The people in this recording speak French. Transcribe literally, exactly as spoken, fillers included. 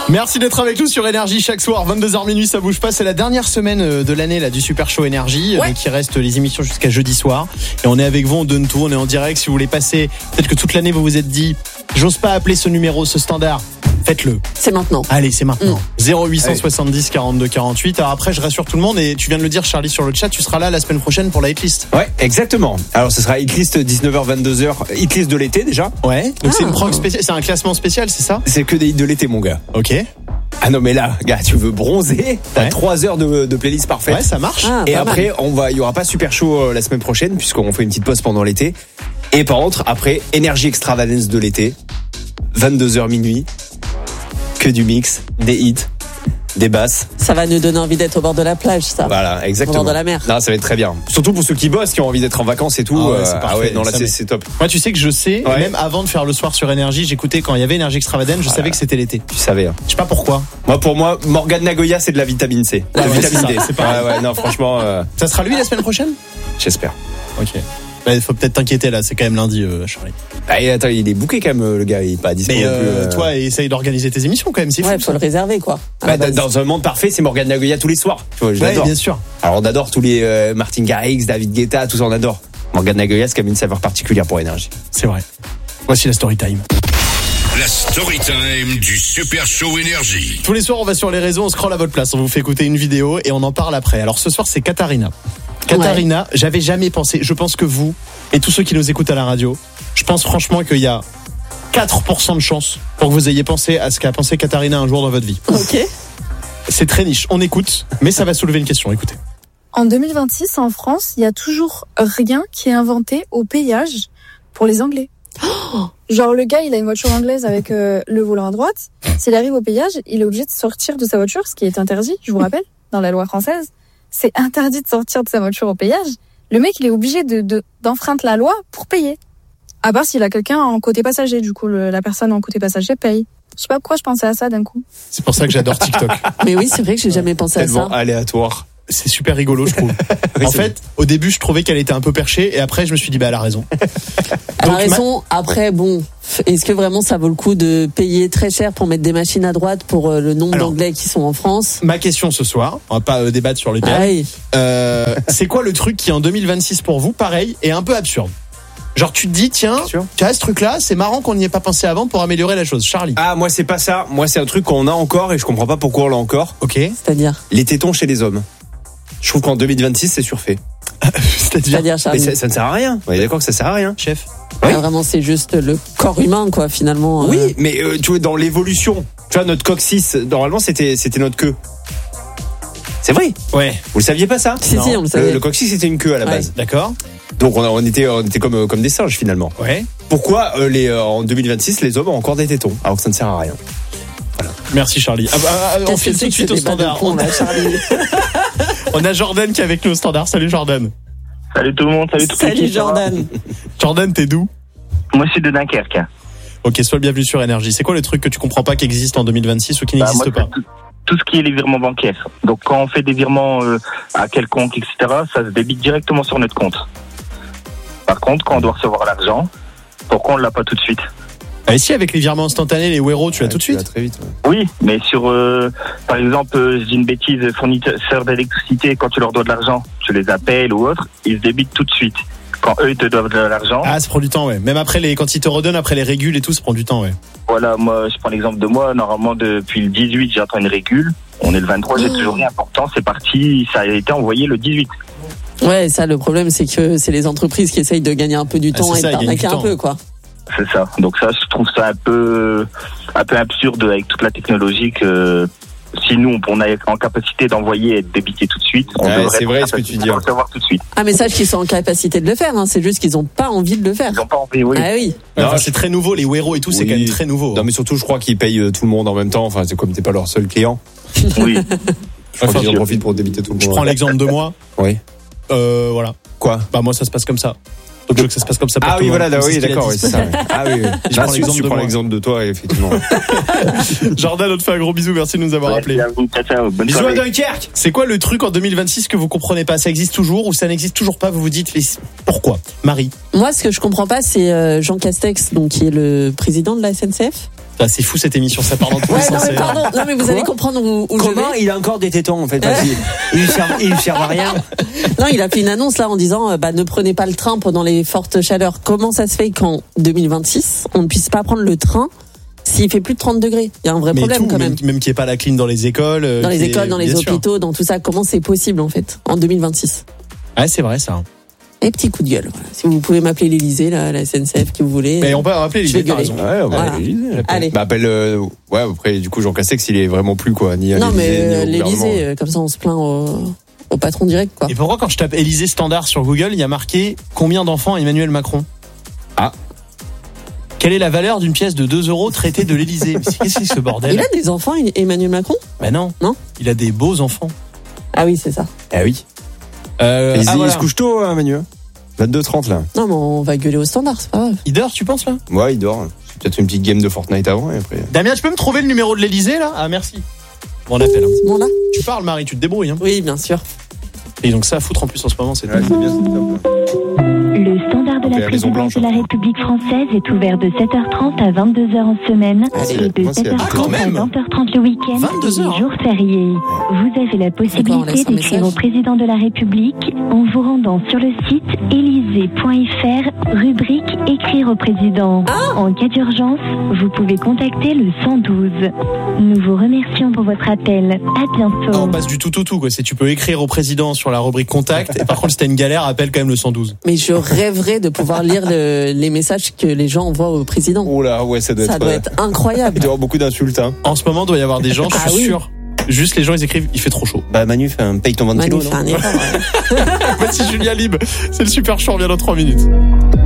Merci d'être avec nous sur Énergie chaque soir, vingt-deux heures minuit, ça bouge pas. C'est la dernière semaine de l'année là du Super Show Énergie, ouais. Donc il reste les émissions jusqu'à jeudi soir. Et on est avec vous, on donne tout, on est en direct. Si vous voulez passer, peut-être que toute l'année vous vous êtes dit, j'ose pas appeler ce numéro, ce standard. Faites-le. C'est maintenant. Allez, c'est maintenant. Mmh. zéro huit cent soixante-dix quarante-deux quarante-huit. Alors après, je rassure tout le monde et tu viens de le dire, Charlie, sur le chat, tu seras là la semaine prochaine pour la hitlist. Ouais, exactement. Alors ce sera hitlist dix-neuf heures vingt-deux heures, hitlist de l'été déjà. Ouais. Donc ah. c'est une prog spéciale, c'est un classement spécial, c'est ça ? C'est que des hits de l'été, mon gars. Ok. Ah non mais là, gars, tu veux bronzer, t'as ouais. trois heures de, de playlist parfaite. Ouais, ça marche. Ah, et après, mal. on va, il y aura pas Super Show euh, la semaine prochaine puisqu'on fait une petite pause pendant l'été. Et par contre, après, Énergie Extravagance de l'été, vingt-deux heures minuit, que du mix, des hits, des basses. Ça va nous donner envie d'être au bord de la plage, ça. Voilà, exactement. Au bord de la mer. Non, ça va être très bien. Surtout pour ceux qui bossent, qui ont envie d'être en vacances et tout. Ah ouais, euh, c'est parfait. Ah ouais, non, là, ça c'est, met... c'est top. Moi, tu sais que je sais, ouais. même avant de faire le soir sur Énergie, j'écoutais quand il y avait Énergie Extravagance, je voilà. savais que c'était l'été. Tu savais, hein. Je sais pas pourquoi. Moi, pour moi, Morgan Nagoya, c'est de la vitamine C. La ouais, vitamine D, c'est pas ouais, ouais, non, franchement. Euh... Ça sera lui la semaine prochaine ? J'espère. Ok. Il faut peut-être t'inquiéter là, c'est quand même lundi, euh, Charlie. Bah, attends, il est booké quand même, le gars, il est pas dispo. Mais euh, plus, euh... toi, essaye d'organiser tes émissions quand même, c'est ouais, fou. faut le réserver quoi. Bah, dans un monde parfait, c'est Morgan Nagoya tous les soirs. Tu vois, je ouais, l'adore. bien sûr. Alors on adore tous les euh, Martin Garrix, David Guetta, tout ça on adore. Morgan Nagoya, c'est quand même une saveur particulière pour Énergie. C'est vrai. Voici la story time. La story time du Super Show Énergie. Tous les soirs, on va sur les réseaux, on scrolle à votre place, on vous fait écouter une vidéo et on en parle après. Alors ce soir, c'est Katharina. Katharina, ouais. J'avais jamais pensé, je pense que vous et tous ceux qui nous écoutent à la radio, je pense franchement qu'il y a quatre pour cent de chance pour que vous ayez pensé à ce qu'a pensé Katharina un jour dans votre vie. Ok. C'est très niche, on écoute, mais ça va soulever une question, écoutez. En deux mille vingt-six, en France, il y a toujours rien qui est inventé au péage pour les Anglais. Oh, genre le gars, il a une voiture anglaise avec euh, le volant à droite. S'il arrive au péage, il est obligé de sortir de sa voiture, ce qui est interdit, je vous rappelle, dans la loi française. C'est interdit de sortir de sa voiture au péage. Le mec, il est obligé de, de, d'enfreindre la loi pour payer. À part s'il a quelqu'un en côté passager. Du coup, le, la personne en côté passager paye. Je sais pas pourquoi je pensais à ça d'un coup. C'est pour ça que j'adore TikTok. Mais oui, c'est vrai que j'ai jamais pensé Tellement à ça. Aléatoire. C'est super rigolo, je trouve. Oui, en fait, bon. Au début, je trouvais qu'elle était un peu perchée et après, je me suis dit, bah, elle a raison. Elle a raison. Ma... Après, bon, est-ce que vraiment ça vaut le coup de payer très cher pour mettre des machines à droite pour le nombre Alors, d'Anglais qui sont en France ? Ma question ce soir, on va pas euh, débattre sur les biens. Ah oui. euh, c'est quoi le truc qui, en deux mille vingt-six, pour vous, pareil, est un peu absurde ? Genre, tu te dis, tiens, tu as ce truc-là, c'est marrant qu'on n'y ait pas pensé avant pour améliorer la chose. Charlie. Ah, moi, c'est pas ça. Moi, c'est un truc qu'on a encore et je comprends pas pourquoi on l'a encore. Ok. C'est-à-dire ? Les tétons chez les hommes. Je trouve qu'en deux mille vingt-six, c'est surfait. C'est-à-dire, C'est-à-dire Charlie. Mais ça, ça ne sert à rien. On est d'accord que ça sert à rien, chef. Oui. Ah, vraiment, c'est juste le corps humain, quoi, finalement. Oui, euh... mais euh, tu vois, dans l'évolution, tu vois, notre coccyx, normalement, c'était, c'était notre queue. C'est vrai. Ouais. Vous le saviez pas ça ? Si, non. si, on le savait. Le, le coccyx, c'était une queue à la ouais. base. D'accord. Donc on, a, on était, on était comme, comme des singes finalement. Ouais. Pourquoi euh, les, euh, en deux mille vingt-six, les hommes ont encore des tétons alors que ça ne sert à rien ? Voilà. Merci Charlie. Ah, bah, on file tout de suite au standard. Con, là, Charlie. On a Jordan qui est avec nous au standard. Salut Jordan. Salut tout le monde, salut toute l'équipe. Salut Jordan. Jordan, t'es d'où ? Moi je suis de Dunkerque. Ok, sois le bienvenu sur Énergie. C'est quoi le truc que tu comprends pas qui existe en deux mille vingt-six ou qui bah, n'existe moi, pas ? tout, tout ce qui est les virements bancaires. Donc quand on fait des virements euh, à quelconque, et cetera, ça se débite directement sur notre compte. Par contre, quand on doit recevoir l'argent, pourquoi on ne l'a pas tout de suite ? Ah, ici, avec les virements instantanés, les Wero, tu l'as ouais, tout de suite ? Très vite. Ouais. Oui, mais sur, euh, par exemple, euh, je dis une bêtise, fournisseurs d'électricité, quand tu leur dois de l'argent, tu les appelles ou autre, ils se débitent tout de suite. Quand eux, ils te doivent de l'argent. Ah, ça prend du temps, ouais. Même après, les, quand ils te redonnent, après les régules et tout, ça prend du temps, ouais. Voilà, moi, je prends l'exemple de moi. Normalement, depuis le dix-huit, j'attends une régule. On est le vingt-trois, j'ai toujours rien. Pourtant, c'est parti, ça a été envoyé le dix-huit. Ouais, ça, le problème, c'est que c'est les entreprises qui essayent de gagner un peu du temps ah, et ça, de t'arnaquer un peu, quoi. C'est ça. Donc ça, je trouve ça un peu, un peu absurde avec toute la technologie que si nous, on est en capacité d'envoyer et de débiter tout de suite, on ouais, devrait c'est vrai ce que tu dis. recevoir tout de suite. Ah, mais sache qu'ils sont en capacité de le faire, hein. C'est juste qu'ils n'ont pas envie de le faire. Ils n'ont pas envie, oui. Ah oui. Non, enfin, c'est très nouveau, les Wero et tout, oui. C'est quand même très nouveau. Non, mais surtout, je crois qu'ils payent tout le monde en même temps. Enfin, c'est comme t'es pas leur seul client. Oui. Je crois qu'ils en profitent pour débiter tout le monde. Je prends l'exemple de moi. Oui. Euh, voilà. Quoi ? Bah, moi, ça se passe comme ça. Donc, je veux que ça se passe comme ça pour ah tout oui, le monde. voilà, oui, d'accord, oui, c'est ça. Ouais. Ah oui, oui. Je prends l'exemple, tu de, prends l'exemple de toi, effectivement. Jordan, on te fait un gros bisou, merci de nous avoir ouais, appelés. Bisous à Dunkerque. C'est quoi le truc en deux mille vingt-six que vous comprenez pas ? Ça existe toujours ou ça n'existe toujours pas ? Vous vous dites, mais pourquoi ? Marie ? Moi, ce que je comprends pas, c'est Jean Castex, donc qui est le président de la S N C F. Ah, c'est fou cette émission, ça parle en tous les Ouais, non, sens. mais pardon, non, mais vous Quoi allez comprendre où, où je Comment vais. il a encore des tétons en fait parce qu'il- Il lui sert, il lui sert à rien. Non, il a fait une annonce là en disant, euh, bah, ne prenez pas le train pendant les fortes chaleurs. Comment ça se fait qu'en deux mille vingt-six, on ne puisse pas prendre le train s'il fait plus de trente degrés? Il y a un vrai Mais problème tout, quand même, même. même qu'il n'y ait pas la clim dans les écoles. euh, Dans les qu'il y ait- écoles, dans les bien sûr. hôpitaux, dans tout ça. Comment c'est possible en fait, en deux mille vingt-six? Ouais, c'est vrai ça. Et petit coup de gueule. Voilà. Si vous pouvez m'appeler l'Élysée, là, la S N C F, qui vous voulez. Mais on peut rappeler Je vais les t'as gueuler. raison. Ouais, on va Voilà. à l'Élysée. Allez. Bah, appelle. euh, ouais, après, du coup, Jean Castex, il est vraiment plus quoi, ni à Non, mais l'Élysée, ni euh, au l'Élysée, gouvernement. euh, comme ça, on se plaint au, au patron direct, quoi. Et pourquoi quand je tape Élysée standard sur Google, il y a marqué combien d'enfants a Emmanuel Macron? Ah. Quelle est la valeur d'une pièce de deux euros traitée de l'Élysée? Mais Qu'est-ce que c'est ce bordel? Il a des enfants, Emmanuel Macron? Bah non. Non. Il a des beaux enfants. Ah oui, c'est ça. Ah oui. Euh, il, se- ah, il voilà. se couche tôt, hein, Manu. vingt-deux trente là. Non, mais on va gueuler au standard, c'est pas grave. Il dort, tu penses là? Ouais, il dort. C'est peut-être une petite game de Fortnite avant et après. Damien, tu peux me trouver le numéro de l'Élysée là? Ah merci. Bon, on appelle. Hein. C'est bon là? Tu parles Marie, tu te débrouilles. Hein. Oui, bien sûr. Et donc ça à foutre en plus en ce moment, c'est Ouais, c'est bien, c'est top. Le standard de On fait la la Maison présidence Blanche, de la République française est ouvert de sept heures trente à vingt-deux heures en semaine Allez, et de moi, c'est- sept heures Ah, quand trente à même. vingt heures trente le week-end et vingt-deux heures, les jours fériés. Vous avez la D'accord, on possibilité laisse un d'écrire message. au président de la République en vous rendant sur le site élysée point f r, rubrique écrire au président. Ah. En cas d'urgence, vous pouvez contacter le cent douze. Nous vous remercions pour votre appel. À bientôt. Ah, on passe du tout au tout quoi. C'est tu peux écrire au président sur la rubrique contact et par contre si t'as une galère appelle quand même le cent douze. Mais je rêverais de pouvoir lire le- les messages que les gens envoient au président. Oh là, ouais, ça doit Ça être. doit euh, être incroyable. Il doit y avoir beaucoup d'insultes. Hein. En ce moment doit y avoir des gens, je Ah suis oui. sûr. Juste les gens ils écrivent il fait trop chaud. Bah, Manu, fait un paye ton ventilo. Manu fait un effort. ouais. Voici Julia Lib. C'est le super show, on revient dans trois minutes.